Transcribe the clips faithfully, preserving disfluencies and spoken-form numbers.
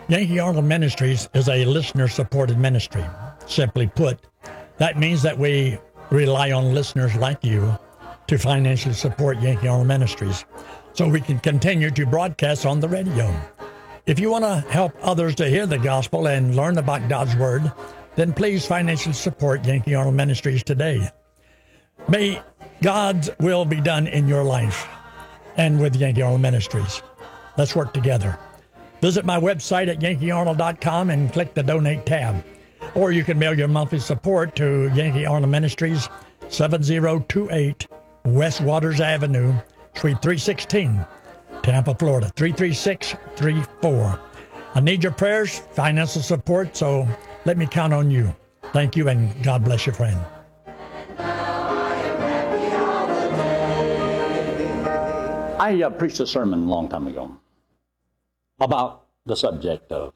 Yankee Arnold Ministries is a listener-supported ministry. Simply put, that means that we rely on listeners like you to financially support Yankee Arnold Ministries so we can continue to broadcast on the radio. If you want to help others to hear the gospel and learn about God's Word, then please financially support Yankee Arnold Ministries today. May God's will be done in your life and with Yankee Arnold Ministries. Let's work together. Visit my website at yankee arnold dot com and click the Donate tab. Or you can mail your monthly support to Yankee Arnold Ministries, seven oh two eight West Waters Avenue, Suite three sixteen, Tampa, Florida, three three six three four. I need your prayers, financial support, so let me count on you. Thank you, and God bless you, friend. I uh, preached a sermon a long time ago about the subject of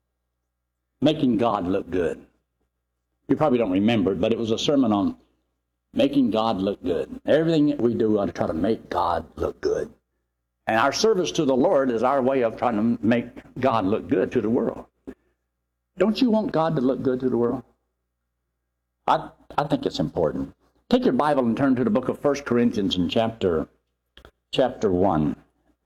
making God look good. You probably don't remember it, but it was a sermon on making God look good. Everything that we do ought to try to make God look good. And our service to the Lord is our way of trying to make God look good to the world. Don't you want God to look good to the world? I, I think it's important. Take your Bible and turn to the book of First Corinthians in chapter, chapter one.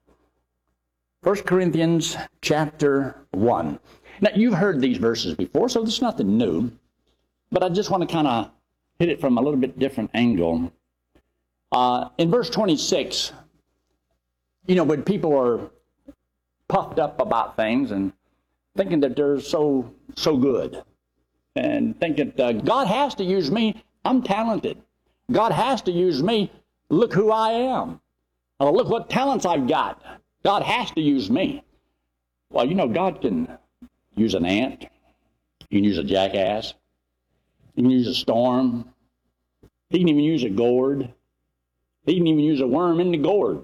First Corinthians chapter one. Now, you've heard these verses before, so there's nothing new. But I just want to kind of hit it from a little bit different angle. Uh, in verse twenty-six, you know, when people are puffed up about things and thinking that they're so, so good, and thinking uh, God has to use me, I'm talented. God has to use me, look who I am. Oh, look what talents I've got. God has to use me. Well, you know, God can use an ant. You can use a jackass. You can use a storm. He can even use a gourd. He can even use a worm in the gourd.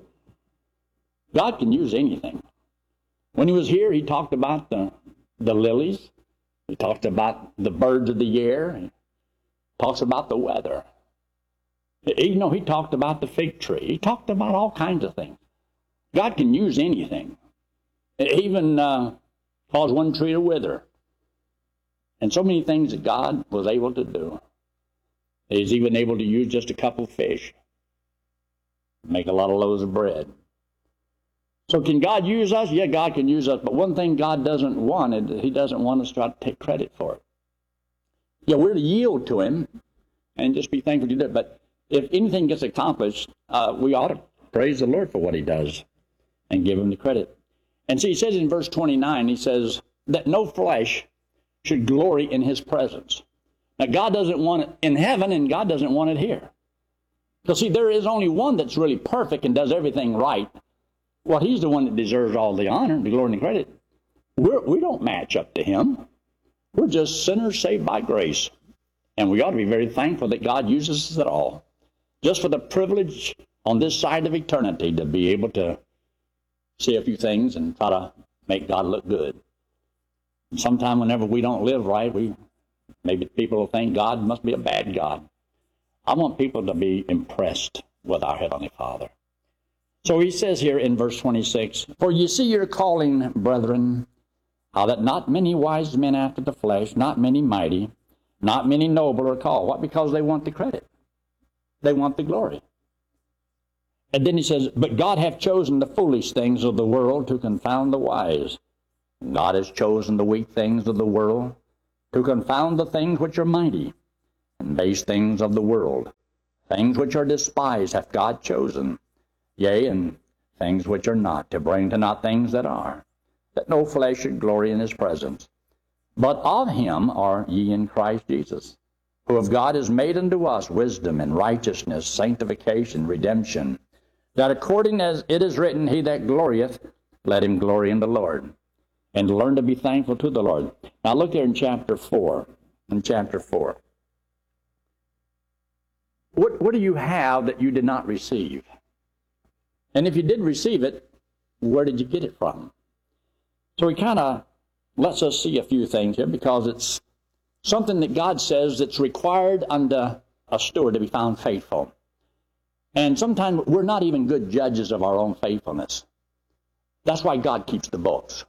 God can use anything. When he was here, he talked about the, the lilies. He talked about the birds of the air. He talks about the weather. You know, he talked about the fig tree. He talked about all kinds of things. God can use anything. Even uh, cause one tree to wither. And so many things that God was able to do. He's even able to use just a couple of fish. Make a lot of loaves of bread. So can God use us? Yeah, God can use us. But one thing God doesn't want, is he doesn't want us to try to take credit for it. Yeah, we're to yield to him and just be thankful to do it. But if anything gets accomplished, uh, we ought to praise the Lord for what he does and give him the credit. And see, he says in verse twenty-nine, he says that no flesh should glory in his presence. Now, God doesn't want it in heaven, and God doesn't want it here. Because, see, there is only one that's really perfect and does everything right. Well, he's the one that deserves all the honor, the glory, and the credit. We're, we don't match up to him. We're just sinners saved by grace. And we ought to be very thankful that God uses us at all. Just for the privilege on this side of eternity to be able to see a few things and try to make God look good. And sometime whenever we don't live right, we maybe people will think God must be a bad God. I want people to be impressed with our Heavenly Father. So he says here in verse twenty-six, "For ye see your calling, brethren, how that not many wise men after the flesh, not many mighty, not many noble are called." What? Because they want the credit. They want the glory. And then he says, "But God hath chosen the foolish things of the world to confound the wise. God has chosen the weak things of the world to confound the things which are mighty, and base things of the world. Things which are despised hath God chosen, yea, and things which are not, to bring to naught things that are, that no flesh should glory in his presence. But of him are ye in Christ Jesus, who of God is made unto us wisdom and righteousness, sanctification, redemption, that according as it is written, he that glorieth, let him glory in the Lord." And learn to be thankful to the Lord. Now look there in chapter four. In chapter four. What, what do you have that you did not receive? And if you did receive it, where did you get it from? So he kind of lets us see a few things here, because it's something that God says that's required unto a steward to be found faithful. And sometimes we're not even good judges of our own faithfulness. That's why God keeps the books.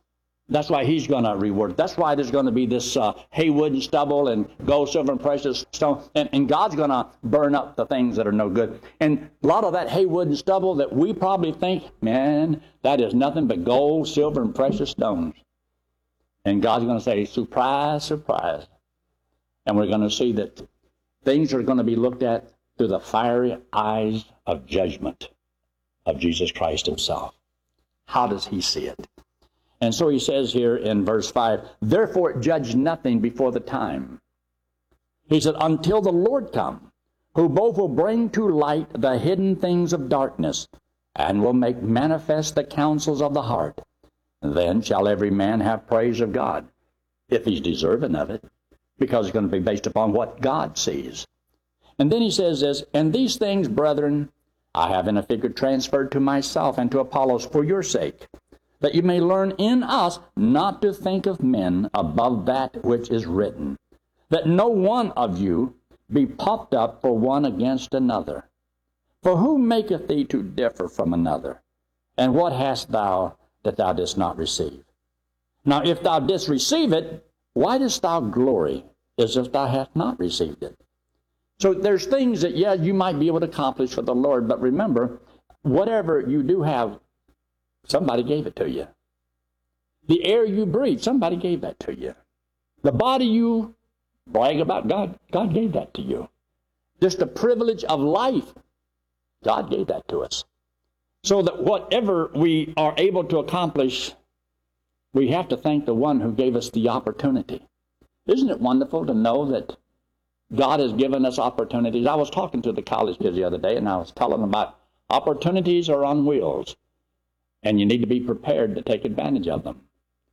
That's why he's going to reward. That's why there's going to be this uh, hay, wood, and stubble, and gold, silver, and precious stone. And, and God's going to burn up the things that are no good. And a lot of that hay, wood, and stubble that we probably think, man, that is nothing but gold, silver, and precious stones. And God's going to say, surprise, surprise. And we're going to see that things are going to be looked at through the fiery eyes of judgment of Jesus Christ himself. How does he see it? And so he says here in verse five, therefore judge nothing before the time. He said, until the Lord come, who both will bring to light the hidden things of darkness, and will make manifest the counsels of the heart. Then shall every man have praise of God, if he's deserving of it, because it's going to be based upon what God sees. And then he says this, and these things, brethren, I have in a figure transferred to myself and to Apollos for your sake, that you may learn in us not to think of men above that which is written, that no one of you be puffed up for one against another. For who maketh thee to differ from another? And what hast thou that thou didst not receive? Now if thou didst receive it, why dost thou glory as if thou hast not received it? So there's things that, yeah, you might be able to accomplish for the Lord, but remember, whatever you do have, somebody gave it to you. The air you breathe, somebody gave that to you. The body you brag about, God, God gave that to you. Just the privilege of life, God gave that to us. So that whatever we are able to accomplish, we have to thank the one who gave us the opportunity. Isn't it wonderful to know that God has given us opportunities? I was talking to the college kids the other day, and I was telling them about opportunities are on wheels. And you need to be prepared to take advantage of them.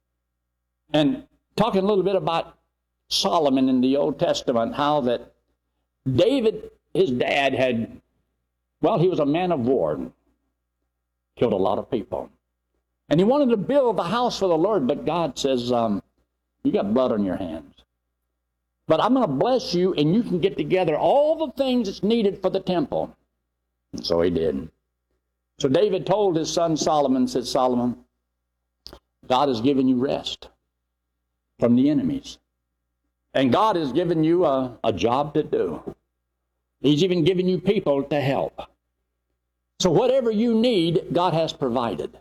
And talking a little bit about Solomon in the Old Testament, how that David, his dad, had, well, he was a man of war, killed a lot of people. And he wanted to build the house for the Lord, but God says, um, you got blood on your hands. But I'm going to bless you, and you can get together all the things that's needed for the temple. And so he did. So David told his son Solomon, said, Solomon, God has given you rest from the enemies. And God has given you a, a job to do. He's even given you people to help. So whatever you need, God has provided.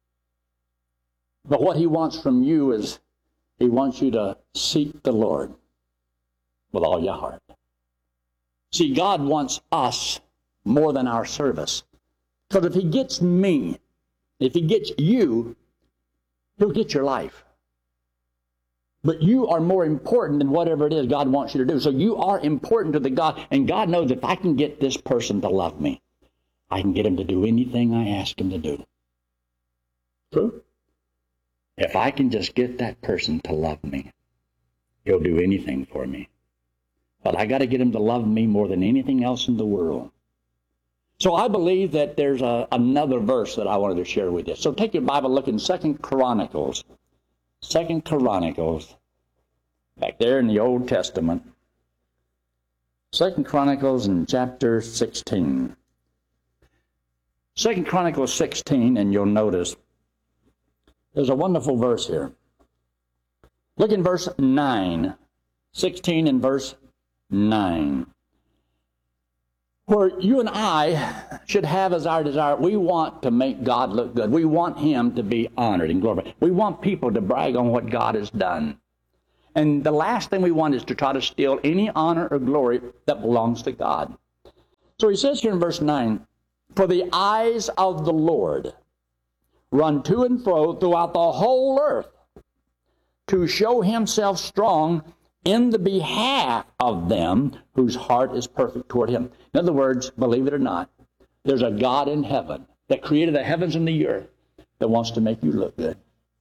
But what he wants from you is he wants you to seek the Lord with all your heart. See, God wants us more than our service. Because if he gets me, if he gets you, he'll get your life. But you are more important than whatever it is God wants you to do. So you are important to the God. And God knows if I can get this person to love me, I can get him to do anything I ask him to do. True? If I can just get that person to love me, he'll do anything for me. But I got to get him to love me more than anything else in the world. So I believe that there's a, another verse that I wanted to share with you. So take your Bible, look in Second Chronicles. Second Chronicles, back there in the Old Testament. Second Chronicles in chapter sixteen. Second Chronicles sixteen, and you'll notice there's a wonderful verse here. Look in verse nine. sixteen and verse nine. Where you and I should have as our desire, we want to make God look good. We want him to be honored and glorified. We want people to brag on what God has done. And the last thing we want is to try to steal any honor or glory that belongs to God. So he says here in verse nine, for the eyes of the Lord run to and fro throughout the whole earth to show himself strong in the behalf of them whose heart is perfect toward him. In other words, believe it or not, there's a God in heaven that created the heavens and the earth that wants to make you look good.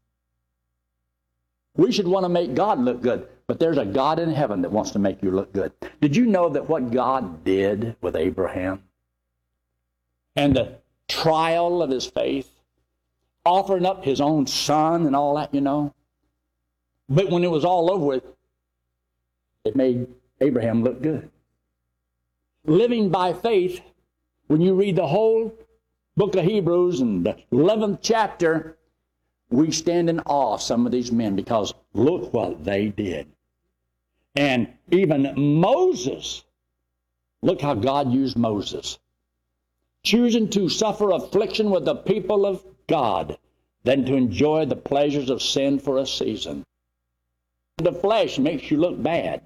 We should want to make God look good, but there's a God in heaven that wants to make you look good. Did you know that what God did with Abraham and the trial of his faith, offering up his own son and all that, you know? But when it was all over with, it made Abraham look good. Living by faith, when you read the whole book of Hebrews and the eleventh chapter, we stand in awe of some of these men because look what they did. And even Moses, look how God used Moses, choosing to suffer affliction with the people of God than to enjoy the pleasures of sin for a season. The flesh makes you look bad,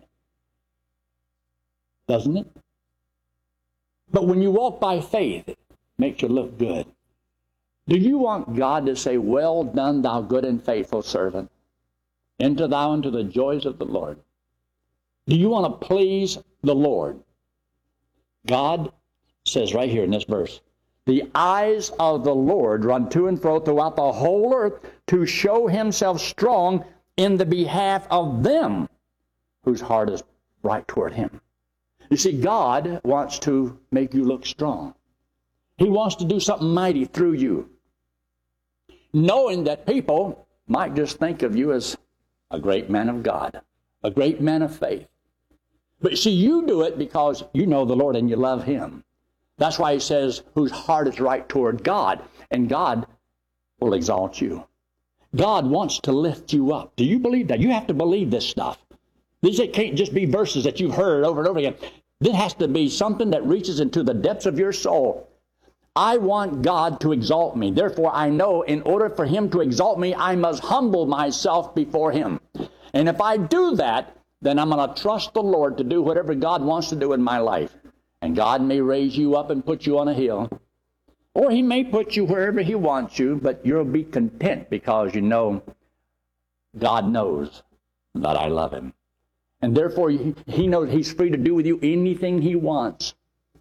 doesn't it? But when you walk by faith, it makes you look good. Do you want God to say, well done, thou good and faithful servant? Enter thou into the joys of the Lord. Do you want to please the Lord? God says right here in this verse, the eyes of the Lord run to and fro throughout the whole earth to show himself strong in the behalf of them whose heart is right toward him. You see, God wants to make you look strong. He wants to do something mighty through you, knowing that people might just think of you as a great man of God, a great man of faith. But see, you do it because you know the Lord and you love him. That's why he says, whose heart is right toward God, and God will exalt you. God wants to lift you up. Do you believe that? You have to believe this stuff. These can't just be verses that you've heard over and over again. This has to be something that reaches into the depths of your soul. I want God to exalt me. Therefore, I know in order for him to exalt me, I must humble myself before him. And if I do that, then I'm going to trust the Lord to do whatever God wants to do in my life. And God may raise you up and put you on a hill. Or he may put you wherever he wants you, but you'll be content because you know God knows that I love him. And therefore, he knows he's free to do with you anything he wants.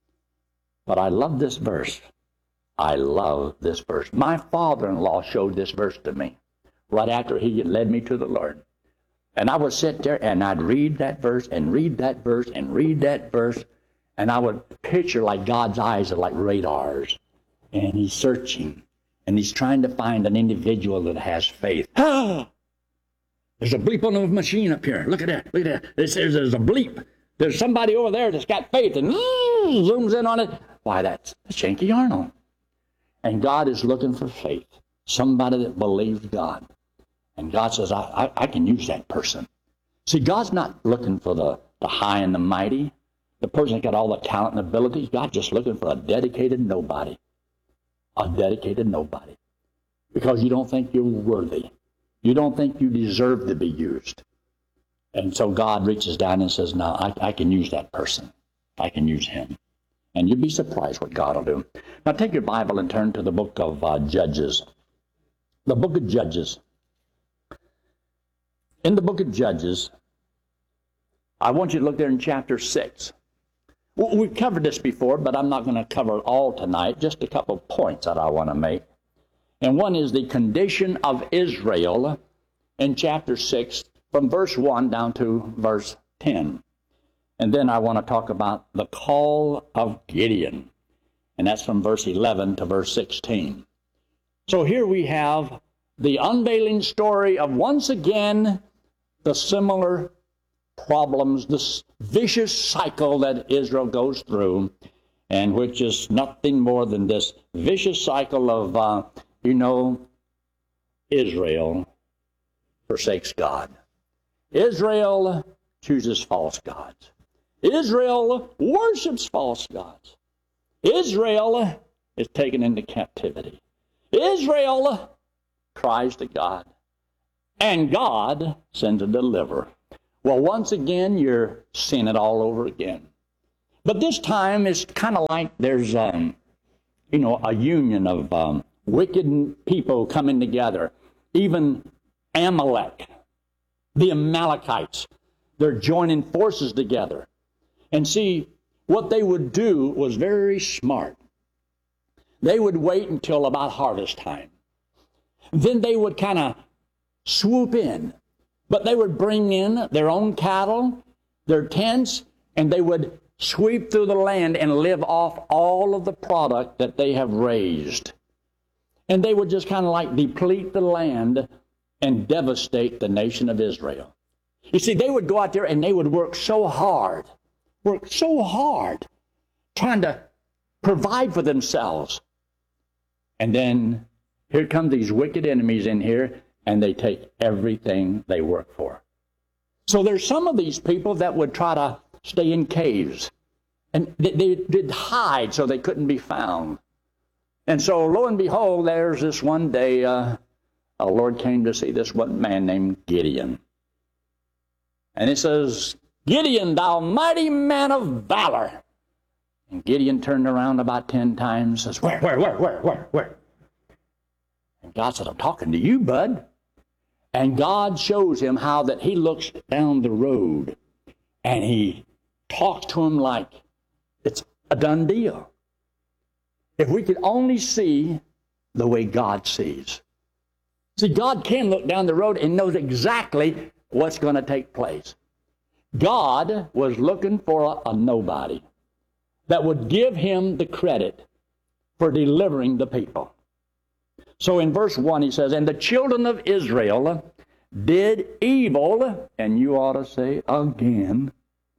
But I love this verse. I love this verse. My father-in-law showed this verse to me right after he led me to the Lord. And I would sit there and I'd read that verse and read that verse and read that verse. And I would picture like God's eyes are like radars. And he's searching. And he's trying to find an individual that has faith. Ah! There's a bleep on the machine up here. Look at that. Look at that. There's, there's a bleep. There's somebody over there that's got faith. And mm, zooms in on it. Why, that's Shanky Arnold. And God is looking for faith. Somebody that believes God. And God says, I, I, I can use that person. See, God's not looking for the, the high and the mighty. The person that got all the talent and abilities. God's just looking for a dedicated nobody. A dedicated nobody. Because you don't think you're worthy. You don't think you deserve to be used. And so God reaches down and says, no, I, I can use that person. I can use him. And you'd be surprised what God will do. Now take your Bible and turn to the book of uh, Judges. The book of Judges. In the book of Judges, I want you to look there in chapter six. Well, we've covered this before, but I'm not going to cover it all tonight. Just a couple of points that I want to make. And one is the condition of Israel in chapter six, from verse one down to verse ten. And then I want to talk about the call of Gideon. And that's from verse eleven to verse sixteen. So here we have the unveiling story of, once again, the similar problems, this vicious cycle that Israel goes through, and which is nothing more than this vicious cycle of, uh, you know, Israel forsakes God. Israel chooses false gods. Israel worships false gods. Israel is taken into captivity. Israel cries to God. And God sends a deliverer. Well, once again, you're seeing it all over again. But this time, it's kind of like there's, um, you know, a union of um, wicked people coming together. Even Amalek, the Amalekites, they're joining forces together. And see, what they would do was very smart. They would wait until about harvest time. Then they would kind of swoop in. But they would bring in their own cattle, their tents, and they would sweep through the land and live off all of the product that they have raised. And they would just kind of like deplete the land and devastate the nation of Israel. You see, they would go out there and they would work so hard, work so hard, trying to provide for themselves. And then Here come these wicked enemies in here, and they take everything they work for. So there's some of these people that would try to stay in caves, and they, they did hide so they couldn't be found. And so lo and behold, there's this one day, uh, our Lord came to see this one man named Gideon. And it says, Gideon, thou mighty man of valor. And Gideon turned around about ten times and says, where, where, where, where, where, where? And God said, I'm talking to you, bud. And God shows him how that he looks down the road and he talks to him like it's a done deal. If we could only see the way God sees. See, God can look down the road and knows exactly what's going to take place. God was looking for a, a nobody that would give him the credit for delivering the people. So in verse one he says, and the children of Israel did evil, and you ought to say again,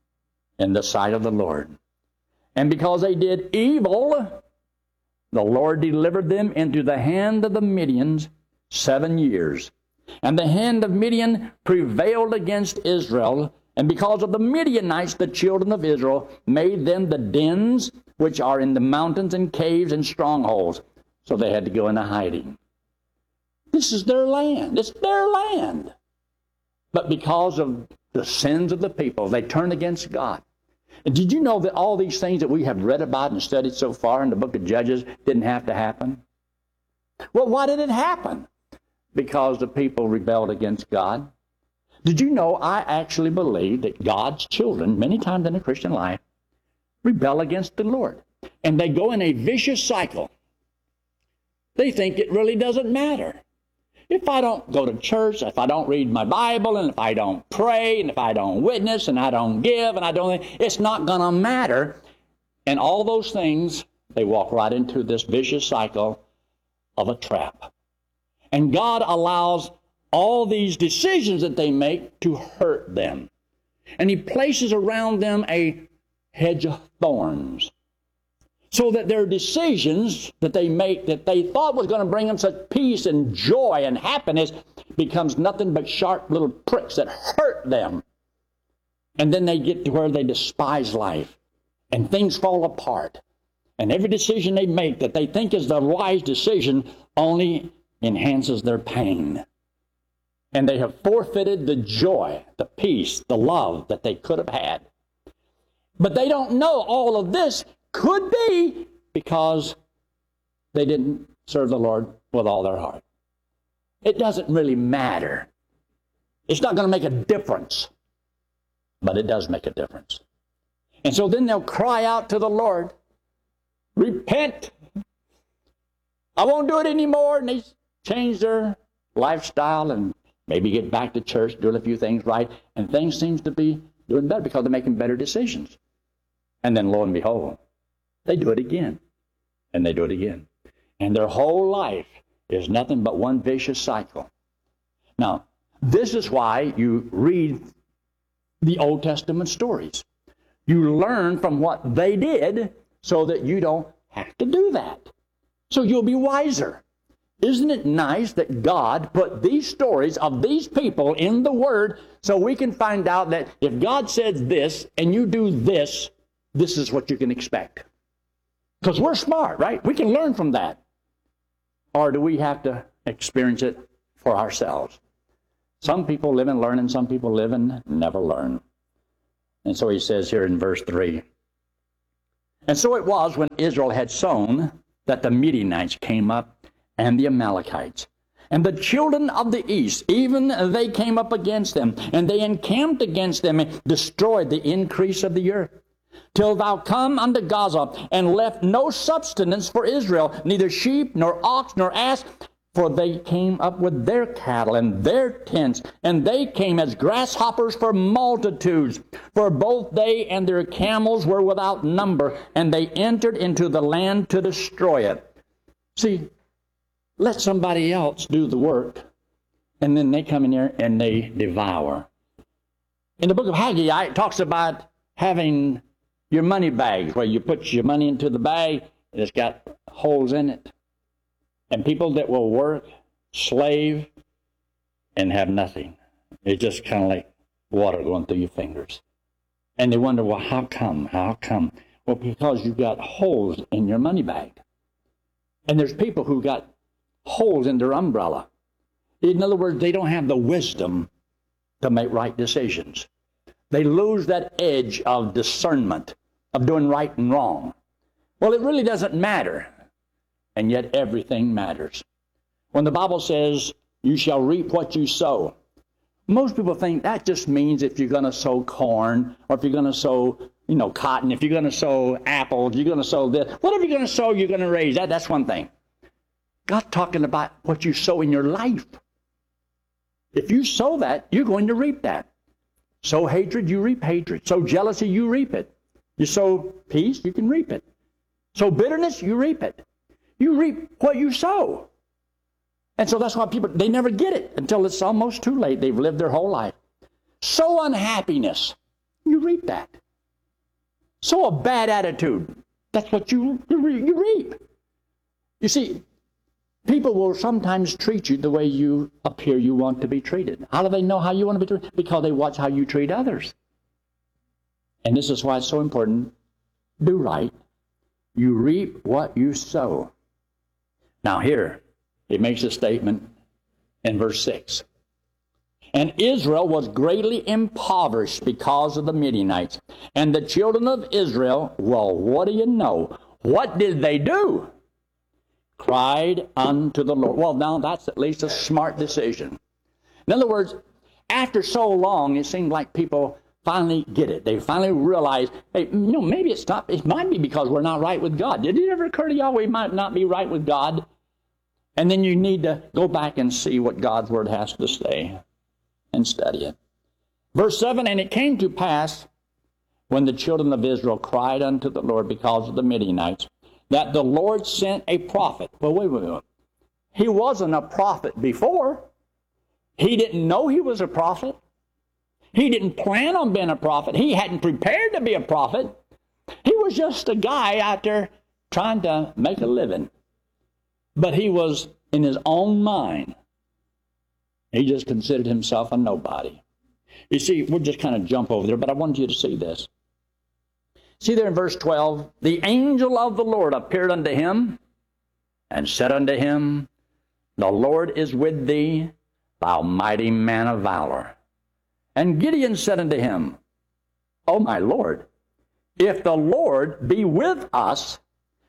in the sight of the Lord. And because they did evil, the Lord delivered them into the hand of the Midians seven years. And the hand of Midian prevailed against Israel, and because of the Midianites, the children of Israel made them the dens which are in the mountains and caves and strongholds. So they had to go into hiding. This is their land. It's their land. But because of the sins of the people, they turned against God. And did you know that all these things that we have read about and studied so far in the book of Judges didn't have to happen? Well, why did it happen? Because the people rebelled against God. Did you know I actually believe that God's children, many times in a Christian life, rebel against the Lord. And they go in a vicious cycle. They think it really doesn't matter. If I don't go to church, if I don't read my Bible, and if I don't pray, and if I don't witness, and I don't give, and I don't, it's not going to matter. And all those things, they walk right into this vicious cycle of a trap. And God allows all these decisions that they make to hurt them. And he places around them a hedge of thorns, so that their decisions that they make that they thought was going to bring them such peace and joy and happiness becomes nothing but sharp little pricks that hurt them. And then they get to where they despise life and things fall apart. And every decision they make that they think is the wise decision only enhances their pain. And they have forfeited the joy, the peace, the love that they could have had. But they don't know all of this could be because they didn't serve the Lord with all their heart. It doesn't really matter. It's not going to make a difference. But it does make a difference. And so then they'll cry out to the Lord, repent. I won't do it anymore. And they change their lifestyle and maybe get back to church, doing a few things right. And things seem to be doing better because they're making better decisions. And then lo and behold, they do it again. And they do it again. And their whole life is nothing but one vicious cycle. Now, this is why you read the Old Testament stories. You learn from what they did so that you don't have to do that. So you'll be wiser. Isn't it nice that God put these stories of these people in the Word so we can find out that if God says this and you do this, this is what you can expect? Because we're smart, right? We can learn from that. Or do we have to experience it for ourselves? Some people live and learn, and some people live and never learn. And so he says here in verse three, and so it was when Israel had sown that the Midianites came up and the Amalekites. And the children of the east, even they came up against them, and they encamped against them and destroyed the increase of the earth. Till thou come unto Gaza, and left no substance for Israel, neither sheep, nor ox, nor ass, for they came up with their cattle and their tents, and they came as grasshoppers for multitudes. For both they and their camels were without number, and they entered into the land to destroy it. See, let somebody else do the work, and then they come in there and they devour. In the book of Haggai, it talks about having your money bags, where you put your money into the bag, and it's got holes in it. and people that will work, slave, and have nothing. It's just kind of like water going through your fingers. And they wonder, well, how come? How come? Well, because you've got holes in your money bag. And there's people who got holes in their umbrella. In other words, they don't have the wisdom to make right decisions. They lose that edge of discernment, of doing right and wrong. Well, it really doesn't matter. And yet everything matters. When the Bible says, you shall reap what you sow, most people think that just means if you're going to sow corn, or if you're going to sow, you know, cotton, if you're going to sow apples, you're going to sow this. Whatever you're going to sow, you're going to raise. That, that's one thing. God's talking about what you sow in your life. If you sow that, you're going to reap that. Sow hatred, you reap hatred. Sow jealousy, you reap it. You sow peace, you can reap it. Sow bitterness, you reap it. You reap what you sow. And so that's why people, they never get it until it's almost too late. They've lived their whole life. Sow unhappiness, you reap that. Sow a bad attitude, that's what you, you reap. You see, people will sometimes treat you the way you appear you want to be treated. How do they know how you want to be treated? Because they watch how you treat others. And this is why it's so important. Do right. You reap what you sow. Now here, it makes a statement in verse six. And Israel was greatly impoverished because of the Midianites. And the children of Israel, well, what do you know? What did they do? Cried unto the Lord. Well, now that's at least a smart decision. In other words, after so long, it seems like people finally get it. They finally realize, hey, you know, maybe it's not, it might be because we're not right with God. Did it ever occur to y'all we might not be right with God? And then you need to go back and see what God's Word has to say and study it. Verse seven, and it came to pass when the children of Israel cried unto the Lord because of the Midianites, that the Lord sent a prophet. Well, wait, wait, wait. He wasn't a prophet before. He didn't know he was a prophet. He didn't plan on being a prophet. He hadn't prepared to be a prophet. He was just a guy out there trying to make a living. But he was in his own mind. He just considered himself a nobody. You see, we'll just kind of jump over there, but I wanted you to see this. See there in verse twelve, the angel of the Lord appeared unto him and said unto him, the Lord is with thee, thou mighty man of valor. And Gideon said unto him, O my Lord, if the Lord be with us,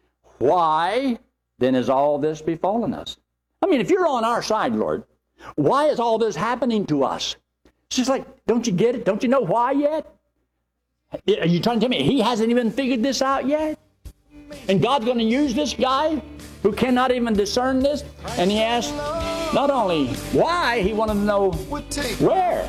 why then is all this befallen us? I mean, if you're on our side, Lord, why is all this happening to us? It's just like, don't you get it? Don't you know why yet? Are you trying to tell me he hasn't even figured this out yet? And God's going to use this guy who cannot even discern this? And he asked not only why, he wanted to know where.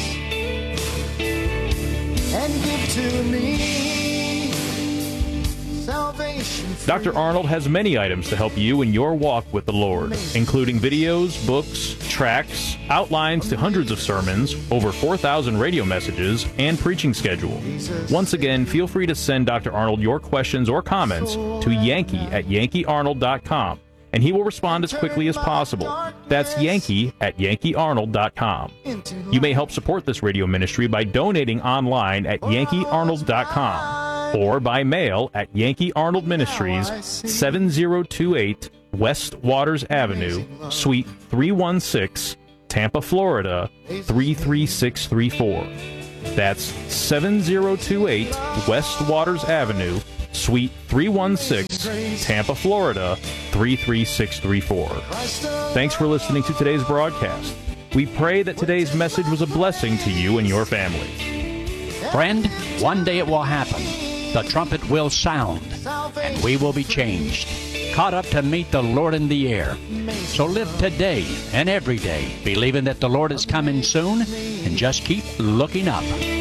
And give to me salvation. Doctor Arnold has many items to help you in your walk with the Lord, including videos, books, tracts, outlines to hundreds of sermons, over four thousand radio messages, and preaching schedule. Once again, feel free to send Doctor Arnold your questions or comments to Yankee at Yankee Arnold dot com, and he will respond as quickly as possible. That's Yankee at Yankee Arnold dot com. You may help support this radio ministry by donating online at Yankee Arnold dot com or by mail at Yankee Arnold Ministries, seven oh two eight West Waters Avenue, Suite three one six, Tampa, Florida, three three six three four. That's seven oh two eight West Waters Avenue, Suite three one six, Tampa, Florida, three three six three four. Thanks for listening to today's broadcast. We pray that today's message was a blessing to you and your family. Friend, one day it will happen. The trumpet will sound, and we will be changed, caught up to meet the Lord in the air. So live today and every day, believing that the Lord is coming soon, and just keep looking up.